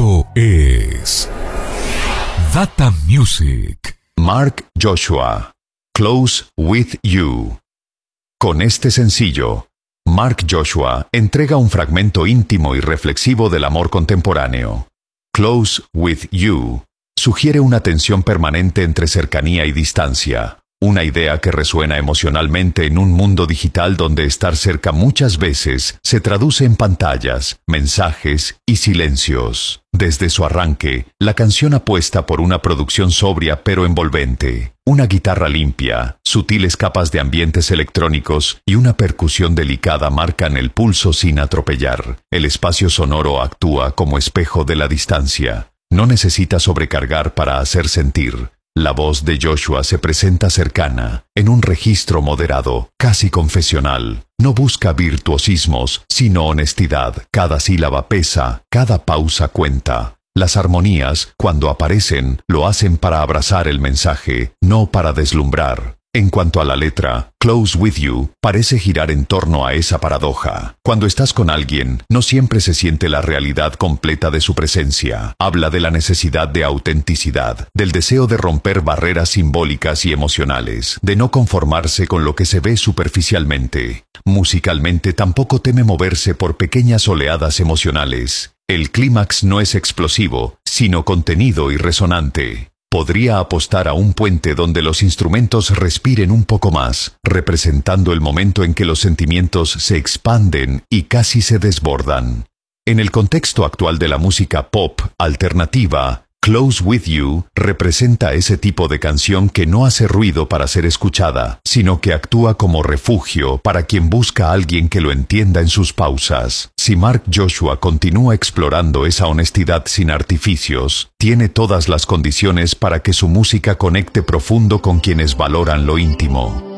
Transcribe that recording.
Esto es Data Music. Mark Joshua, Close With You. Con este sencillo, Mark Joshua entrega un fragmento íntimo y reflexivo del amor contemporáneo. Close With You sugiere una tensión permanente entre cercanía y distancia, una idea que resuena emocionalmente en un mundo digital donde estar cerca muchas veces se traduce en pantallas, mensajes y silencios. Desde su arranque, la canción apuesta por una producción sobria pero envolvente, una guitarra limpia, sutiles capas de ambientes electrónicos y una percusión delicada marcan el pulso sin atropellar. El espacio sonoro actúa como espejo de la distancia. No necesita sobrecargar para hacer sentir. La voz de Joshua se presenta cercana, en un registro moderado, casi confesional. No busca virtuosismos, sino honestidad. Cada sílaba pesa, cada pausa cuenta. Las armonías, cuando aparecen, lo hacen para abrazar el mensaje, no para deslumbrar. En cuanto a la letra, Close With You parece girar en torno a esa paradoja. Cuando estás con alguien, no siempre se siente la realidad completa de su presencia. Habla de la necesidad de autenticidad, del deseo de romper barreras simbólicas y emocionales, de no conformarse con lo que se ve superficialmente. Musicalmente tampoco teme moverse por pequeñas oleadas emocionales. El clímax no es explosivo, sino contenido y resonante. Podría apostar a un puente donde los instrumentos respiren un poco más, representando el momento en que los sentimientos se expanden y casi se desbordan. En el contexto actual de la música pop alternativa, Close With You representa ese tipo de canción que no hace ruido para ser escuchada, sino que actúa como refugio para quien busca a alguien que lo entienda en sus pausas. Si Mark Joshua continúa explorando esa honestidad sin artificios, tiene todas las condiciones para que su música conecte profundo con quienes valoran lo íntimo.